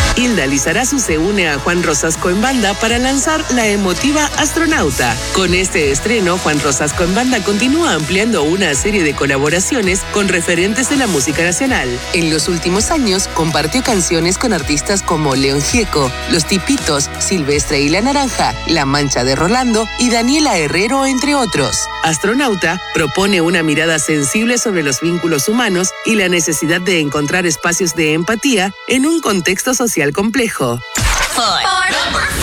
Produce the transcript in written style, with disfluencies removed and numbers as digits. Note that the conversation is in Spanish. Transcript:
Hilda Lizarazu se une a Juan Rosasco en Banda para lanzar la emotiva Astronauta. Con este estreno, Juan Rosasco en Banda continúa ampliando una serie de colaboraciones con referentes de la música nacional. En los últimos años, compartió canciones con artistas como León Gieco, Los Tipitos, Silvestre y la Naranja, La Mancha de Rolando y Daniela Herrero, entre otros. Astronauta propone una mirada sensible sobre los vínculos humanos y la necesidad de encontrar espacios de empatía en un contexto social complejo.